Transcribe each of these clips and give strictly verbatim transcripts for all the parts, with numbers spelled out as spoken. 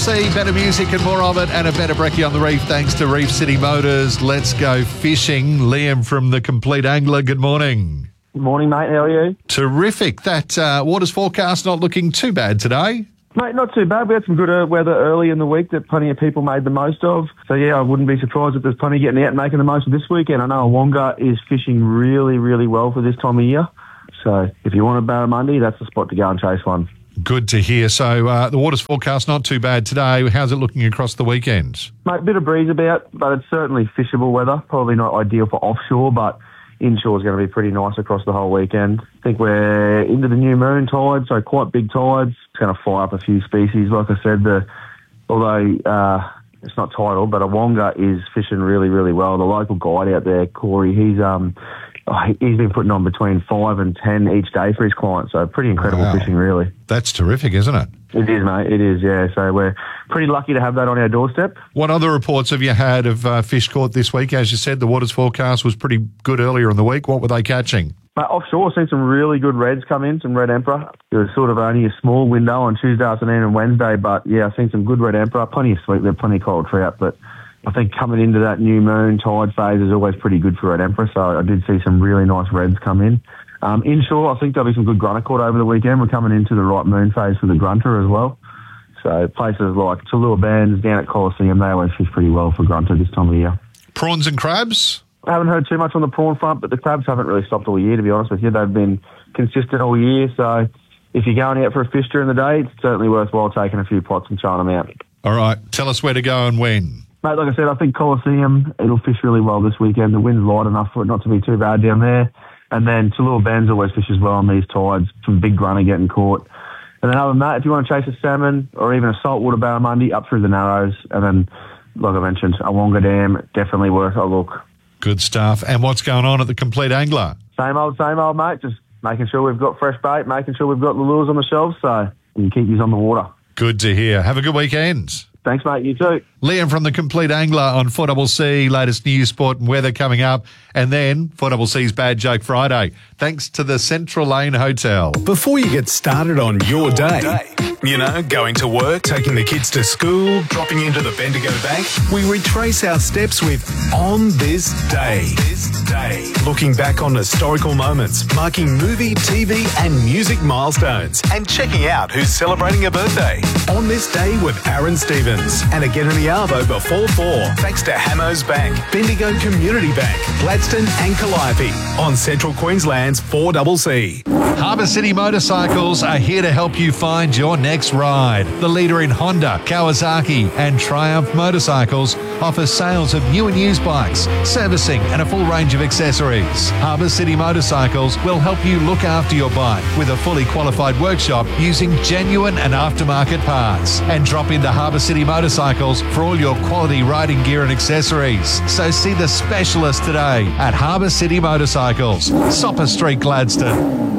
C, better music and more of it, and a better brekkie on the reef thanks to Reef City Motors. Let's go fishing. Liam from The Complete Angler, good morning. Good morning, mate. How are you? Terrific. That uh, water's forecast not looking too bad today. Mate, not too bad. We had some good uh, weather early in the week that plenty of people made the most of. So, yeah, I wouldn't be surprised if there's plenty getting out and making the most of this weekend. I know Awonga is fishing really, really well for this time of year. So, if you want a barramundi, that's the spot to go and chase one. Good to hear. So, uh, the water's forecast not too bad today. How's it looking across the weekend? Mate, a bit of breeze about, but it's certainly fishable weather. Probably not ideal for offshore, but inshore is going to be pretty nice across the whole weekend. I think we're into the new moon tide, so quite big tides. It's going to fire up a few species. Like I said, the although uh, it's not tidal, but Awonga is fishing really, really well. The local guide out there, Corey, he's um oh, he's been putting on between five and ten each day for his clients. So pretty incredible Wow. fishing, really. That's terrific, isn't it? It is, mate. It is, yeah. So we're pretty lucky to have that on our doorstep. What other reports have you had of uh, fish caught this week? As you said, the water's forecast was pretty good earlier in the week. What were they catching? Mate, offshore, I've seen some really good reds come in, some red emperor. It was sort of only a small window on Tuesday afternoon and Wednesday, but yeah, I've seen some good red emperor, plenty of sweet, there plenty of coral trout, but I think coming into that new moon tide phase is always pretty good for red emperor, so I did see some really nice reds come in. Um, inshore, I think there'll be some good grunter caught over the weekend. We're coming into the right moon phase for the grunter as well. So places like Tallulah Bands down at Coliseum, they always fish pretty well for grunter this time of year. Prawns and crabs? I haven't heard too much on the prawn front, but the crabs haven't really stopped all year, to be honest with you. They've been consistent all year, so if you're going out for a fish during the day, it's certainly worthwhile taking a few pots and trying them out. All right, tell us where to go and when. Mate, like I said, I think Coliseum, it'll fish really well this weekend. The wind's light enough for it not to be too bad down there. And then Tallulah Bands always fishes well on these tides. Some big grunter getting caught. And then other than that, if you want to chase a salmon or even a saltwater barramundi, up through the Narrows. And then, like I mentioned, Awonga Dam, definitely worth a look. Good stuff. And what's going on at the Complete Angler? Same old, same old, mate. Just making sure we've got fresh bait, making sure we've got the lures on the shelves so we can keep these on the water. Good to hear. Have a good weekend. Thanks, mate. You too. Liam from The Complete Angler on four C C, latest news, sport and weather coming up. And then four C C's Bad Joke Friday, thanks to the Central Lane Hotel. Before you get started on your day, you know, going to work, taking the kids to school, dropping into the Bendigo Bank, we retrace our steps with On This Day. This day. Looking back on historical moments, marking movie, T V and music milestones, and checking out who's celebrating a birthday. On This Day with Aaron Stevens. And again in the Arvo before four, thanks to Hamos Bank, Bendigo Community Bank, Gladstone and Calliope on Central Queensland's four C C. Harbour City Motorcycles are here to help you find your next ride. The leader in Honda, Kawasaki and Triumph motorcycles offers sales of new and used bikes, servicing and a full range of accessories. Harbour City Motorcycles will help you look after your bike with a fully qualified workshop using genuine and aftermarket parts. And drop into Harbour City Motorcycles for all your quality riding gear and accessories. So see the specialist today at Harbour City Motorcycles, Sopper Street, Gladstone.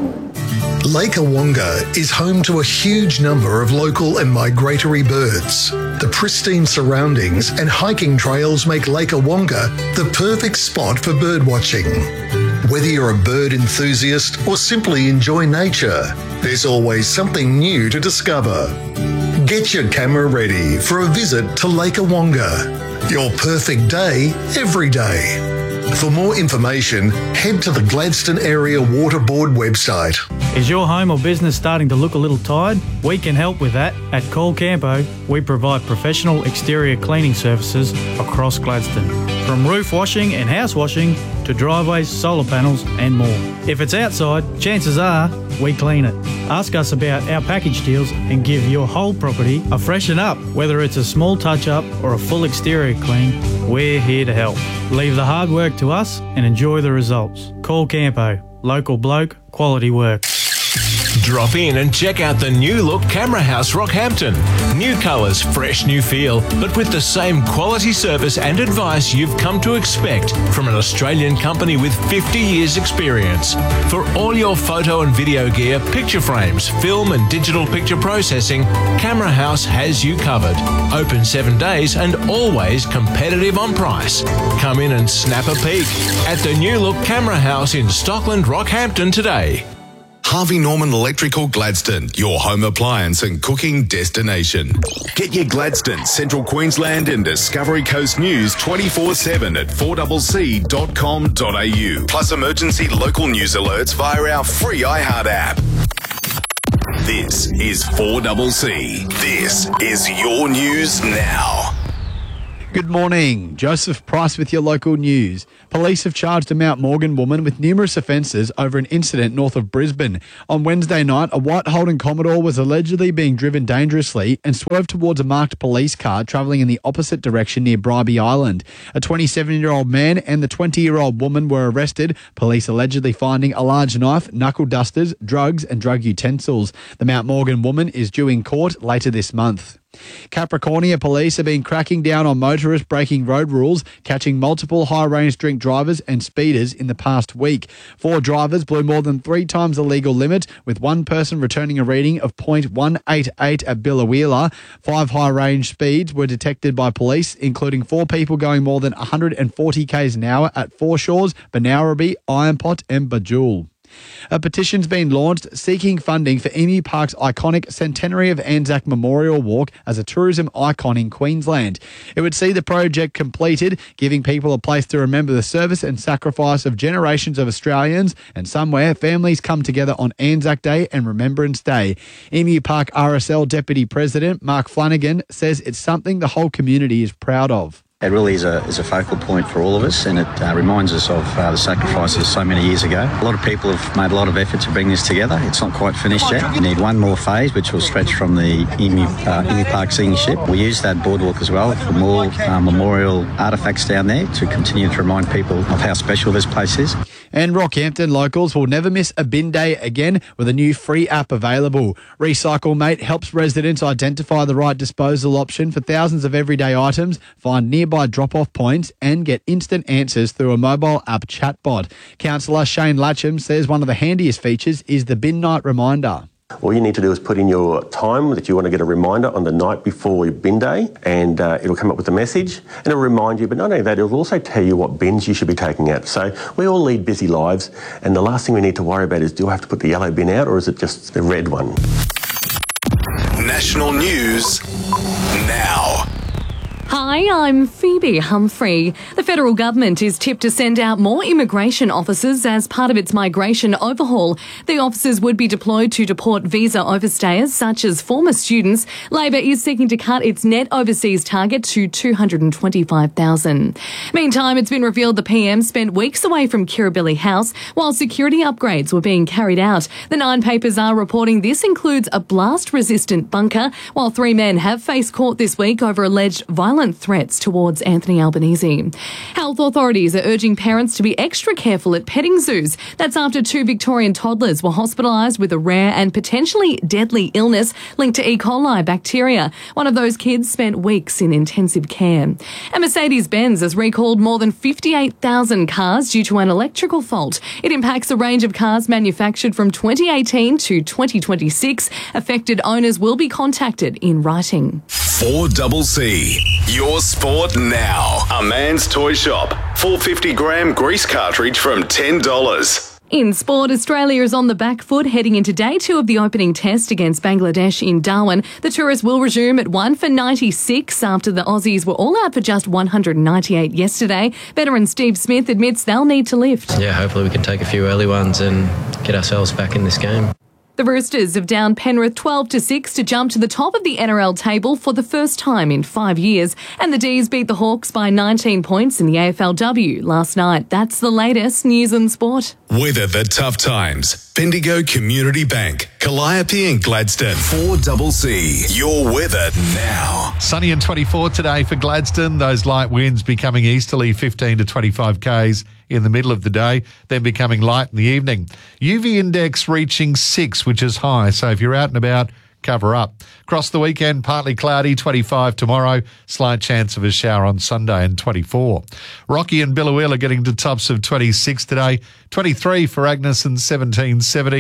Lake Awonga is home to a huge number of local and migratory birds. The pristine surroundings and hiking trails make Lake Awonga the perfect spot for bird watching. Whether you're a bird enthusiast or simply enjoy nature, there's always something new to discover. Get your camera ready for a visit to Lake Awonga. Your perfect day every day. For more information, head to the Gladstone Area Water Board website. Is your home or business starting to look a little tired? We can help with that. At Call Campo, we provide professional exterior cleaning services across Gladstone. From roof washing and house washing to driveways, solar panels and more. If it's outside, chances are we clean it. Ask us about our package deals and give your whole property a freshen up. Whether it's a small touch-up or a full exterior clean, we're here to help. Leave the hard work to us and enjoy the results. Call Campo. Local bloke, quality work. Drop in and check out the new look Camera House Rockhampton. New colours, fresh new feel, but with the same quality service and advice you've come to expect from an Australian company with fifty years experience. For all your photo and video gear, picture frames, film and digital picture processing, Camera House has you covered. Open seven days and always competitive on price. Come in and snap a peek at the new look Camera House in Stockland, Rockhampton today. Harvey Norman Electrical Gladstone, your home appliance and cooking destination. Get your Gladstone, Central Queensland and Discovery Coast news twenty-four seven at four c c dot com dot a u. Plus emergency local news alerts via our free iHeart app. This is four C C. This is your news now. Good morning. Joseph Price with your local news. Police have charged a Mount Morgan woman with numerous offences over an incident north of Brisbane. On Wednesday night, a white Holden Commodore was allegedly being driven dangerously and swerved towards a marked police car travelling in the opposite direction near Bribie Island. A twenty-seven-year-old man and the twenty-year-old woman were arrested, police allegedly finding a large knife, knuckle dusters, drugs and drug utensils. The Mount Morgan woman is due in court later this month. Capricornia police have been cracking down on motorists breaking road rules, catching multiple high-range drink drivers and speeders in the past week. Four drivers blew more than three times the legal limit, with one person returning a reading of point one eight eight at Biloela. Five high-range speeds were detected by police, including four people going more than one hundred forty k's an hour at Foreshores, Banaraby, Ironpot and Bajul. A petition's been launched seeking funding for Emu Park's iconic Centenary of Anzac Memorial Walk as a tourism icon in Queensland. It would see the project completed, giving people a place to remember the service and sacrifice of generations of Australians, and somewhere families come together on Anzac Day and Remembrance Day. Emu Park R S L Deputy President Mark Flanagan says it's something the whole community is proud of. It really is a, is a focal point for all of us, and it uh, reminds us of uh, the sacrifices so many years ago. A lot of people have made a lot of effort to bring this together. It's not quite finished yet. We need one more phase, which will stretch from the Emu, uh, Emu Park singing ship. We use that boardwalk as well for more uh, memorial artefacts down there to continue to remind people of how special this place is. And Rockhampton locals will never miss a bin day again with a new free app available. Recycle Mate helps residents identify the right disposal option for thousands of everyday items, find nearby drop-off points and get instant answers through a mobile app chatbot. Councillor Shane Latcham says one of the handiest features is the bin night reminder. All you need to do is put in your time that you want to get a reminder on the night before your bin day, and uh, it'll come up with a message and it'll remind you, but not only that, it'll also tell you what bins you should be taking out. So we all lead busy lives, and the last thing we need to worry about is, do I have to put the yellow bin out or is it just the red one? National news now. Hi, I'm Phoebe Humphrey. The federal government is tipped to send out more immigration officers as part of its migration overhaul. The officers would be deployed to deport visa overstayers, such as former students. Labor is seeking to cut its net overseas target to two hundred twenty-five thousand. Meantime, it's been revealed the P M spent weeks away from Kirribilli House while security upgrades were being carried out. The Nine papers are reporting this includes a blast-resistant bunker, while three men have faced court this week over alleged violent threats towards Anthony Albanese. Health authorities are urging parents to be extra careful at petting zoos. That's after two Victorian toddlers were hospitalised with a rare and potentially deadly illness linked to E. coli bacteria. One of those kids spent weeks in intensive care. And Mercedes-Benz has recalled more than fifty-eight thousand cars due to an electrical fault. It impacts a range of cars manufactured from twenty eighteen to twenty twenty-six. Affected owners will be contacted in writing. four C C. Your sport now. A man's toy shop. four hundred fifty gram grease cartridge from ten dollars. In sport, Australia is on the back foot heading into day two of the opening test against Bangladesh in Darwin. The tourists will resume at one for ninety-six after the Aussies were all out for just one hundred ninety-eight yesterday. Veteran Steve Smith admits they'll need to lift. Yeah, hopefully we can take a few early ones and get ourselves back in this game. The Roosters have downed Penrith twelve to six to jump to the top of the N R L table for the first time in five years. And the D's beat the Hawks by nineteen points in the A F L W last night. That's the latest news and sport. Weather the tough times. Bendigo Community Bank, Calliope and Gladstone. four C C. Your weather now. Sunny and twenty-four today for Gladstone. Those light winds becoming easterly fifteen to twenty-five k's in the middle of the day, then becoming light in the evening. U V index reaching six, which is high. So if you're out and about, cover up. Across the weekend, partly cloudy, twenty-five tomorrow, slight chance of a shower on Sunday and twenty-four. Rocky and Biloela getting to tops of twenty-six today, twenty-three for Agnes and seventeen seventy,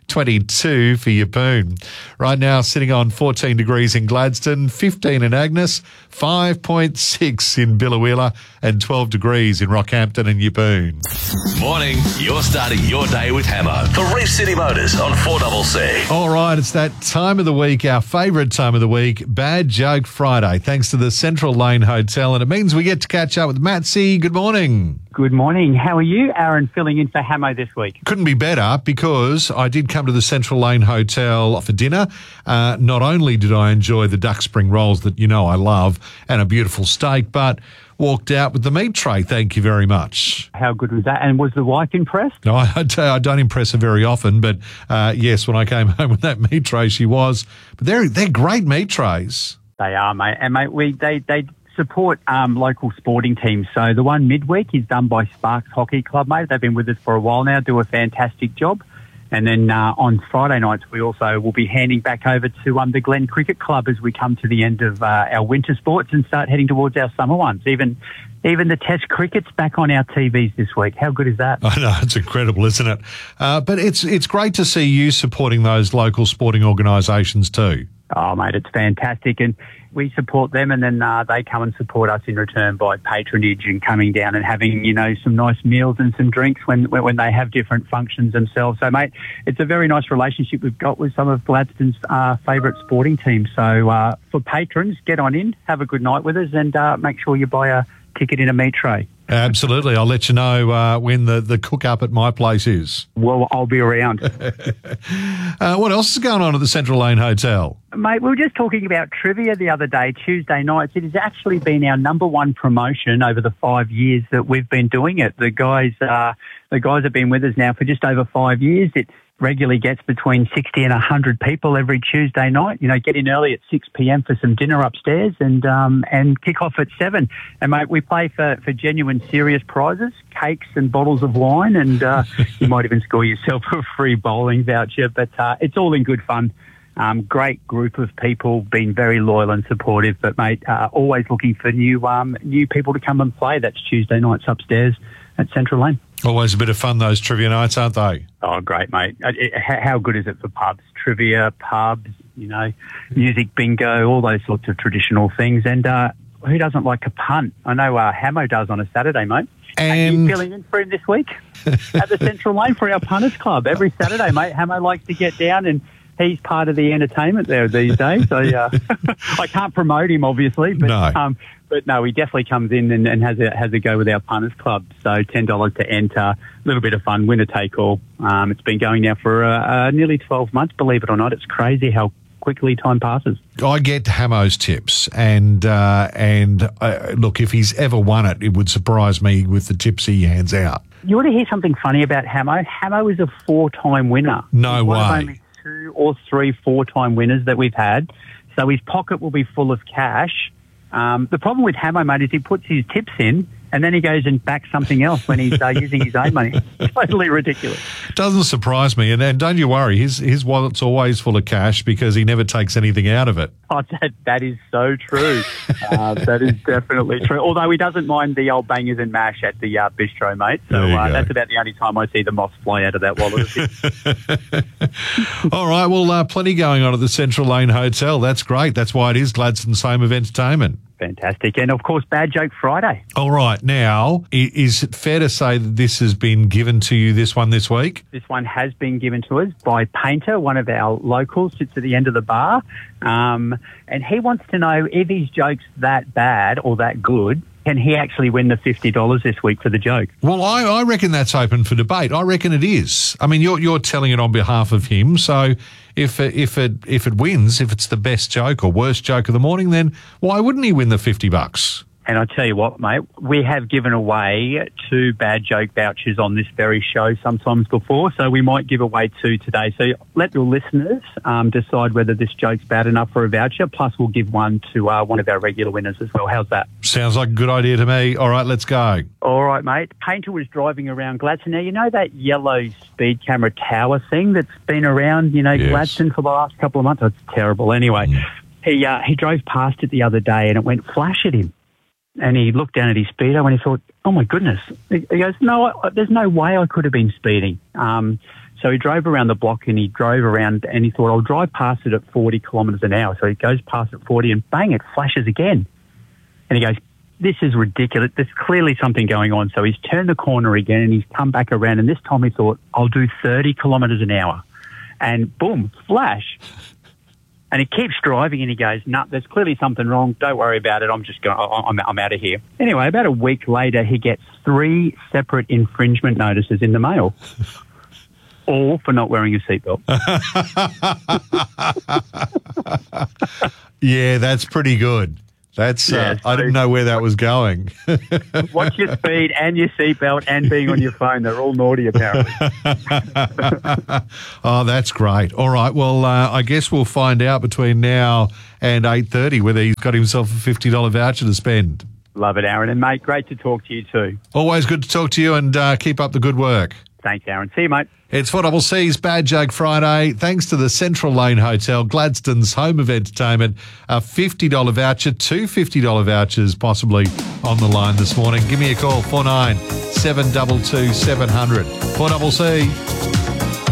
twenty-two for Yeppoon. Right now, sitting on fourteen degrees in Gladstone, fifteen in Agnes, five point six in Billawheeler, and twelve degrees in Rockhampton and Yeppoon. Morning, you're starting your day with Hamo for Reef City Motors on four C C. All right, it's that time of the week, our favourite time of the week, Bad Joke Friday, thanks to the Central Lane Hotel, and it means we get to catch up with Matsy. Good morning. Good morning. How are you? Aaron filling in for Hamo this week. Couldn't be better, because I did come to the Central Lane Hotel for dinner. Uh, not only did I enjoy the duck spring rolls that you know I love and a beautiful steak, but walked out with the meat tray. Thank you very much. How good was that? And was the wife impressed? No, I, I don't impress her very often, but uh, yes, when I came home with that meat tray, she was. But they're they're great meat trays. They are, mate. And mate, we they they support um, local sporting teams. So the one midweek is done by Sparks Hockey Club, mate. They've been with us for a while now, do a fantastic job. And then uh, on Friday nights, we also will be handing back over to um, the Glen Cricket Club as we come to the end of uh, our winter sports and start heading towards our summer ones. Even even the Test cricket's back on our T Vs this week. How good is that? I know, it's incredible, isn't it? Uh, but it's it's great to see you supporting those local sporting organisations too. Oh, mate, it's fantastic. And we support them, and then uh, they come and support us in return by patronage and coming down and having, you know, some nice meals and some drinks when when they have different functions themselves. So, mate, it's a very nice relationship we've got with some of Gladstone's uh, favourite sporting teams. So uh, for patrons, get on in, have a good night with us, and uh, make sure you buy a ticket in a meat tray. Absolutely. I'll let you know uh, when the, the cook-up at my place is. Well, I'll be around. uh, what else is going on at the Central Lane Hotel? Mate, we were just talking about trivia the other day, Tuesday nights. It has actually been our number one promotion over the five years that we've been doing it. The guys, uh, the guys have been with us now for just over five years. It regularly gets between sixty and one hundred people every Tuesday night. You know, get in early at six p.m. for some dinner upstairs and um, and kick off at seven. And, mate, we play for, for genuine, serious prizes, cakes and bottles of wine, and uh, you might even score yourself a free bowling voucher. But uh, it's all in good fun. Um, great group of people, been very loyal and supportive, but, mate, uh, always looking for new um, new people to come and play. That's Tuesday nights upstairs at Central Lane. Always a bit of fun, those trivia nights, aren't they? Oh, great, mate. It, it, how good is it for pubs? Trivia, pubs, you know, music bingo, all those sorts of traditional things. And uh, who doesn't like a punt? I know uh, Hamo does on a Saturday, mate. And Are you filling in for him this week at the Central Lane for our punters club? Every Saturday, mate, Hamo likes to get down, and he's part of the entertainment there these days. So uh, I can't promote him, obviously, but no. Um, But no, he definitely comes in and, and has a has a go with our punters club. So ten dollars to enter, a little bit of fun, winner take all. Um, it's been going now for uh, uh, nearly twelve months. Believe it or not, it's crazy how quickly time passes. I get Hamo's tips, and uh, and uh, look, if he's ever won it, it would surprise me with the tips he hands out. You want to hear something funny about Hamo? Hamo is a four-time winner. No He's way. One of only two or three four-time winners that we've had. So his pocket will be full of cash. Um, the problem with Hamo, mate, is he puts his tips in and then he goes and backs something else when he's uh, using his own money. Totally ridiculous. Doesn't surprise me. And, and don't you worry, his his wallet's always full of cash because he never takes anything out of it. Oh, that, that is so true. uh, that is definitely true. Although he doesn't mind the old bangers and mash at the uh, bistro, mate. So uh, that's about the only time I see the moths fly out of that wallet. All right, well, uh, plenty going on at the Central Lane Hotel. That's great. That's why it is Gladstone's home of entertainment. Fantastic. And, of course, Bad Joke Friday. All right. Now, is it fair to say that this has been given to you, this one this week? This one has been given to us by Painter, one of our locals, sits at the end of the bar. Um, and he wants to know if his joke's that bad or that good, can he actually win the fifty dollars this week for the joke? Well, I, I reckon that's open for debate. I reckon it is. I mean, you're you're telling it on behalf of him, so if it, if it if it wins, if it's the best joke or worst joke of the morning, then why wouldn't he win the fifty bucks? And I tell you what, mate, we have given away two bad joke vouchers on this very show sometimes before, so we might give away two today. So let your listeners um, decide whether this joke's bad enough for a voucher, plus we'll give one to uh, one of our regular winners as well. How's that? Sounds like a good idea to me. All right, let's go. All right, mate. Painter was driving around Gladstone. Now, you know that yellow speed camera tower thing that's been around, you know, yes. Gladstone for the last couple of months? Oh, it's terrible. Anyway, mm. he uh, he drove past it the other day and it went flash at him. And he looked down at his speedo and he thought, oh, my goodness. He goes, no, there's no way I could have been speeding. Um, So he drove around the block and he drove around and he thought, I'll drive past it at forty kilometres an hour. So he goes past at forty and bang, it flashes again. And he goes, this is ridiculous. There's clearly something going on. So he's turned the corner again and he's come back around. And this time he thought, I'll do thirty kilometres an hour. And boom, flash. And he keeps driving and he goes, no, nah, there's clearly something wrong. Don't worry about it. I'm just going, I'm, I'm out of here. Anyway, about a week later, he gets three separate infringement notices in the mail. All for not wearing a seatbelt. Yeah, that's pretty good. That's Yeah, uh, I didn't know where that was going. Watch your speed and your seatbelt and being on your phone. They're all naughty, apparently. Oh, that's great. All right. Well, uh, I guess we'll find out between now and eight thirty whether he's got himself a fifty dollars voucher to spend. Love it, Aaron. And, mate, great to talk to you too. Always good to talk to you, and uh, keep up the good work. Thanks, Aaron. See you, mate. It's four double C's Bad Joke Friday. Thanks to the Central Lane Hotel, Gladstone's home of entertainment. A fifty dollars voucher, two fifty dollars vouchers possibly on the line this morning. Give me a call, four nine seven two two seven hundred. four double C.